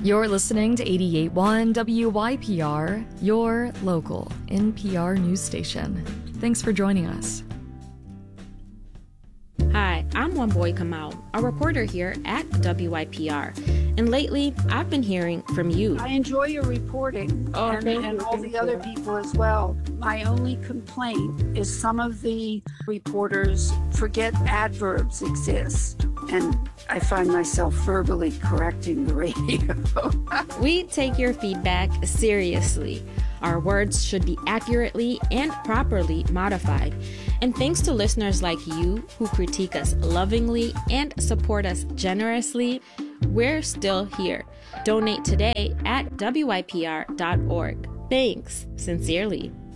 You're listening to 88.1 WYPR, your local NPR news station. Thanks for joining us. Hi, I'm One Boy Kamau, a reporter here at WYPR. And lately, I've been hearing from you. I enjoy your reporting and all the other people as well. My only complaint is some of the reporters forget adverbs exist. And I find myself verbally correcting the radio. We take your feedback seriously. Our words should be accurately and properly modified. And thanks to listeners like you who critique us lovingly and support us generously, we're still here. Donate today at WYPR.org. Thanks, sincerely.